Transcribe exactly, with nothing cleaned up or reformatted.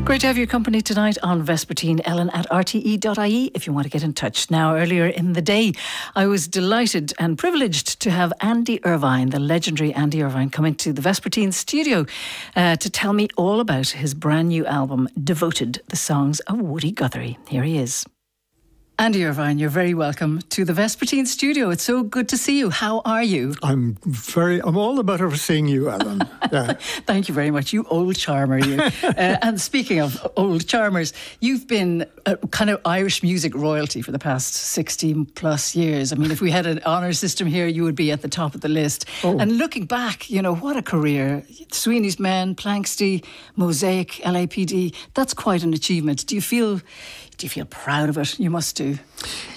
Great to have your company tonight on Vespertine. Ellen at r t e dot i e if you want to get in touch. Now, earlier in the day, I was delighted and privileged to have Andy Irvine, the legendary Andy Irvine, come into the Vespertine studio uh, to tell me all about his brand new album, Devoted, the songs of Woody Guthrie. Here he is. Andy Irvine, you're very welcome to the Vespertine studio. It's so good to see you. How are you? I'm very, I'm all the better for seeing you, Ellen. Yeah. Thank you very much. You old charmer, you. uh, and speaking of old charmers, you've been a kind of Irish music royalty for the past sixteen plus years. I mean, if we had an honour system here, you would be at the top of the list. Oh. And looking back, you know, what a career. Sweeney's Men, Planxty, Mosaic, L A P D. That's quite an achievement. Do you feel... Do you feel proud of it? You must do.